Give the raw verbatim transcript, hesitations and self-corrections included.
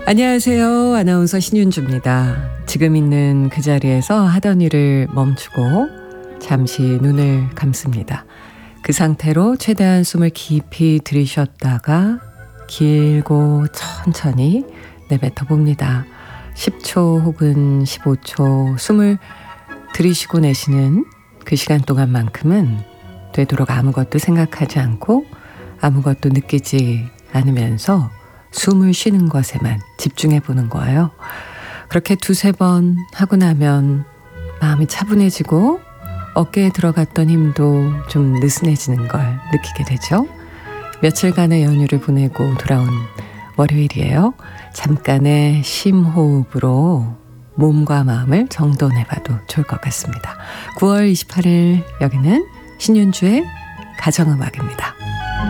안녕하세요. 아나운서 신윤주입니다. 지금 있는 그 자리에서 하던 일을 멈추고 잠시 눈을 감습니다. 그 상태로 최대한 숨을 깊이 들이쉬었다가 길고 천천히 내뱉어 봅니다. 십 초 혹은 십오 초 숨을 들이쉬고 내쉬는 그 시간 동안만큼은 되도록 아무것도 생각하지 않고 아무것도 느끼지 않으면서 숨을 쉬는 것에만 집중해 보는 거예요. 그렇게 두세 번 하고 나면 마음이 차분해지고 어깨에 들어갔던 힘도 좀 느슨해지는 걸 느끼게 되죠. 며칠간의 연휴를 보내고 돌아온 월요일이에요. 잠깐의 심호흡으로 몸과 마음을 정돈해봐도 좋을 것 같습니다. 구월 이십팔일 여기는 신윤주의 가정음악입니다.